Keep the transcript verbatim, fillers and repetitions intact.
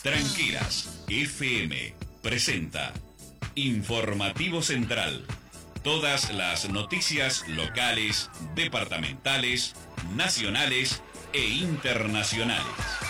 Tranqueras F M presenta Informativo Central. Todas las noticias locales, departamentales, nacionales e internacionales.